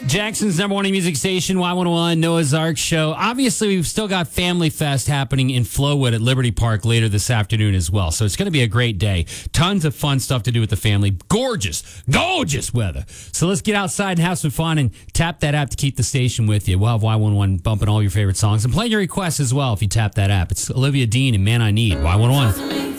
Jackson's number one music station, Y101, Noah's Ark Show. Obviously, we've still got Family Fest happening in Flowood at Liberty Park later this afternoon as well. So it's going to be a great day. Tons of fun stuff to do with the family. Gorgeous weather. So let's get outside and have some fun and tap that app to keep the station with you. We'll have Y101 bumping all your favorite songs and play your requests as well if you tap that app. It's Olivia Dean and Man I Need, Y101.